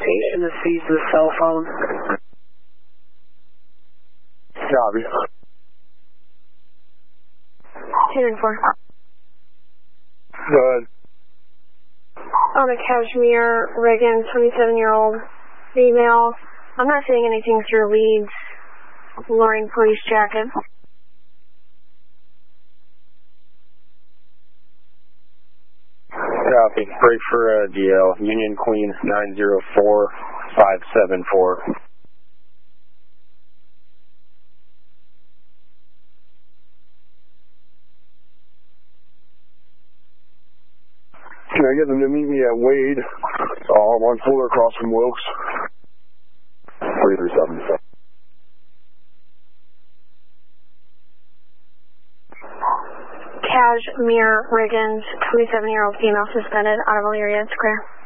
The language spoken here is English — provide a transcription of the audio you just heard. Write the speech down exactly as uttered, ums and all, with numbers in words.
location to seize the cell phone. Copy. two nine four. Go ahead. On a Cashmere Riggins, twenty-seven-year-old female. I'm not seeing anything through leads. Luring police jacket. Copy. Break for uh, D L. Union Queen nine zero four five seven four. Can I get them to meet me at Wade? Uh, one Fuller across from Wilkes. three three seven. Cashmere Riggins, twenty-seven-year-old female suspended. Automobile area, it's clear.